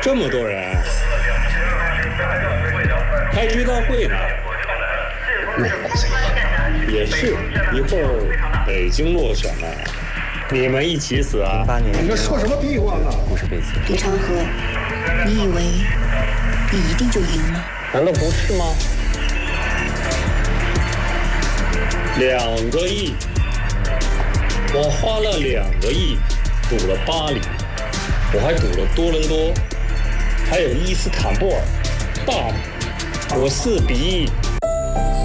这么多人，开追悼会呢。也是，一会儿北京落选了，你们一起死啊 08年， 你这说什么屁话呢？ 故事背景。 李长河，你以为你一定就赢吗？ 难道不是吗？2个亿，我花了2个亿赌了巴黎，我还赌了多伦多，还有伊斯坦布尔、大理，我4比1。